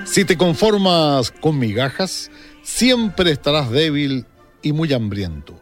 Si te conformas con migajas, siempre estarás débil y muy hambriento.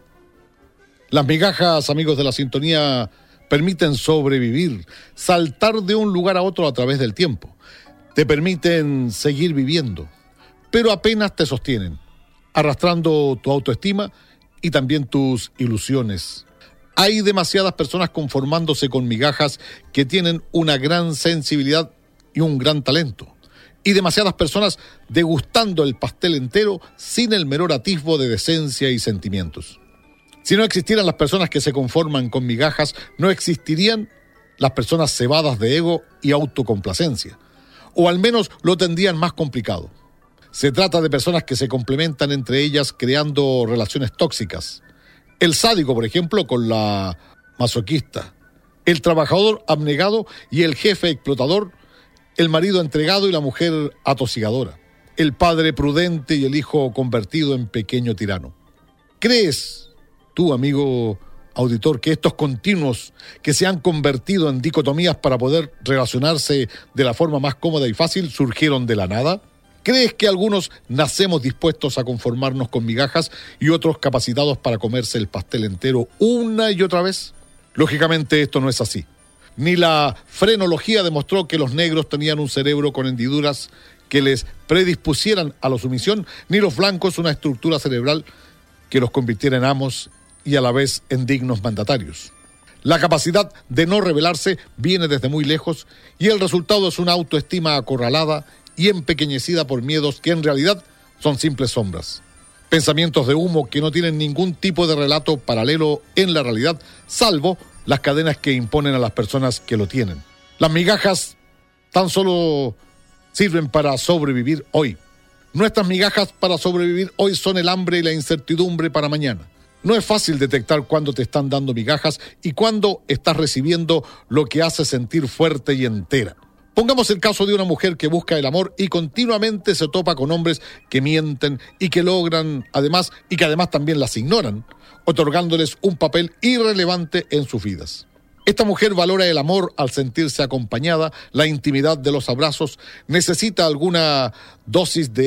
Las migajas, amigos de la sintonía, permiten sobrevivir, saltar de un lugar a otro a través del tiempo. Te permiten seguir viviendo, pero apenas te sostienen, arrastrando tu autoestima y también tus ilusiones. Hay demasiadas personas conformándose con migajas que tienen una gran sensibilidad y un gran talento. Y demasiadas personas degustando el pastel entero sin el menor atisbo de decencia y sentimientos. Si no existieran las personas que se conforman con migajas, no existirían las personas cebadas de ego y autocomplacencia. O al menos lo tendrían más complicado. Se trata de personas que se complementan entre ellas creando relaciones tóxicas. El sádico, por ejemplo, con la masoquista. El trabajador abnegado y el jefe explotador. El marido entregado y la mujer atosigadora. El padre prudente y el hijo convertido en pequeño tirano. ¿Crees, tú, amigo auditor, que estos continuos que se han convertido en dicotomías para poder relacionarse de la forma más cómoda y fácil surgieron de la nada? ¿Crees que algunos nacemos dispuestos a conformarnos con migajas y otros capacitados para comerse el pastel entero una y otra vez? Lógicamente esto no es así. Ni la frenología demostró que los negros tenían un cerebro con hendiduras que les predispusieran a la sumisión, ni los blancos una estructura cerebral que los convirtiera en amos y a la vez en dignos mandatarios. La capacidad de no rebelarse viene desde muy lejos y el resultado es una autoestima acorralada y empequeñecida por miedos que en realidad son simples sombras. Pensamientos de humo que no tienen ningún tipo de relato paralelo en la realidad, salvo las cadenas que imponen a las personas que lo tienen. Las migajas tan solo sirven para sobrevivir hoy. Nuestras migajas para sobrevivir hoy son el hambre y la incertidumbre para mañana. No es fácil detectar cuándo te están dando migajas y cuándo estás recibiendo lo que hace sentir fuerte y entera. Pongamos el caso de una mujer que busca el amor y continuamente se topa con hombres que mienten y que logran y que además también las ignoran, otorgándoles un papel irrelevante en sus vidas. Esta mujer valora el amor al sentirse acompañada, la intimidad de los abrazos, necesita alguna dosis de